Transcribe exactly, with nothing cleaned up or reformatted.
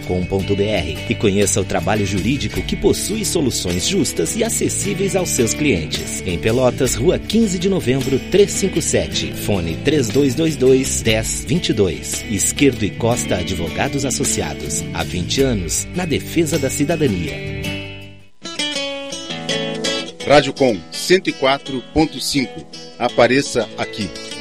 com ponto b r e conheça o trabalho jurídico que possui soluções justas e acessíveis aos seus clientes. Em Pelotas, Rua quinze de Novembro, trezentos e cinquenta e sete, fone três dois dois dois, um zero dois dois. Esquerdo e Costa Advogados Associados, há vinte anos, na defesa da cidadania. Rádio Com cento e quatro ponto cinco. Apareça aqui.